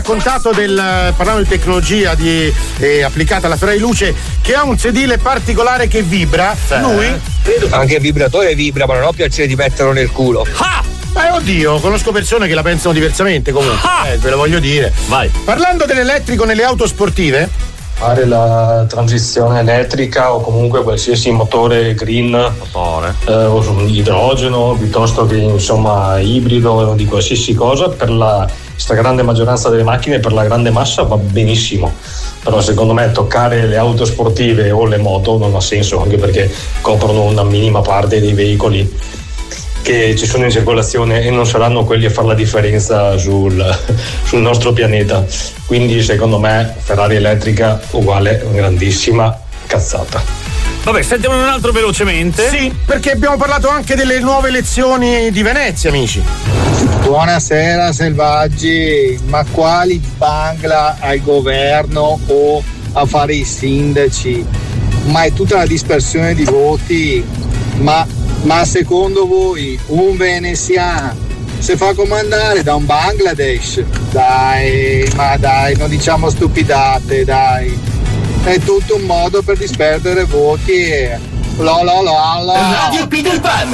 Raccontato parlando di tecnologia applicata alla sfera di luce, che ha un sedile particolare che vibra. Lui anche il vibratore vibra, ma non ho piacere di metterlo nel culo. Oddio, conosco persone che la pensano diversamente comunque. Ve lo voglio dire. Vai. Parlando dell'elettrico nelle auto sportive, fare la transizione elettrica o comunque qualsiasi motore green o idrogeno piuttosto che insomma ibrido o di qualsiasi cosa, per la stragrande maggioranza delle macchine, per la grande massa va benissimo, però secondo me toccare le auto sportive o le moto non ha senso, anche perché coprono una minima parte dei veicoli che ci sono in circolazione e non saranno quelli a fare la differenza sul nostro pianeta. Quindi secondo me Ferrari elettrica uguale grandissima cazzata. Vabbè, sentiamo un altro velocemente. Sì, perché abbiamo parlato anche delle nuove elezioni di Venezia, amici. Buonasera selvaggi, ma quali bangla al governo o a fare i sindaci? Ma è tutta la dispersione di voti, ma secondo voi un veneziano si fa comandare da un Bangladesh? Dai, non diciamo stupidate, dai. È tutto un modo per disperdere voti. Radio Peter Pan.